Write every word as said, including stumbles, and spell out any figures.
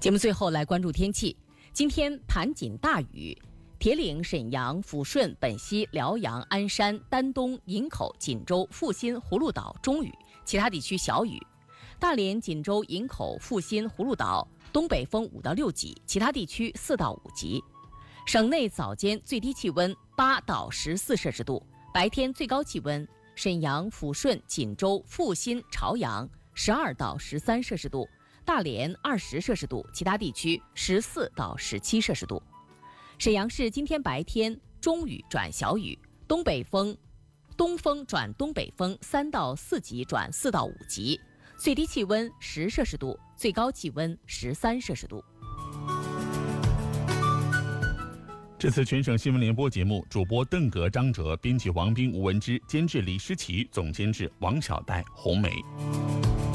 节目最后来关注天气。今天盘锦大雨，铁岭、沈阳、抚顺、本溪、辽阳、鞍山、丹东、营口、锦州、阜新、葫芦岛中雨，其他地区小雨。大连、锦州、营口、阜新、葫芦岛东北风五到六级，其他地区四到五级。省内早间最低气温八到十四摄氏度，白天最高气温沈阳、抚顺、锦州、阜新、朝阳十二到十三摄氏度，大连二十摄氏度，其他地区十四到十七摄氏度。沈阳市今天白天中雨转小雨，东北风东风转东北风三到四级转四到五级，最低气温十摄氏度，最高气温十三摄氏度。 这次全省新闻联播节目，主播邓格、张哲，编辑王斌、吴文之，监制李诗琪，总监制王小戴、红梅。